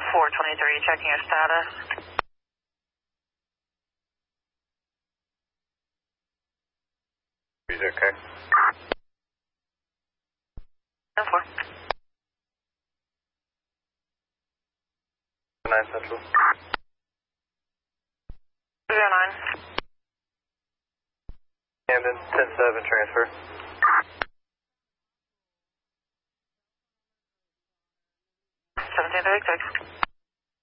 423, checking your status. Is it okay? 10-4. 9 Central. 09. Camden, 10-7, transfer. Seventeen 36.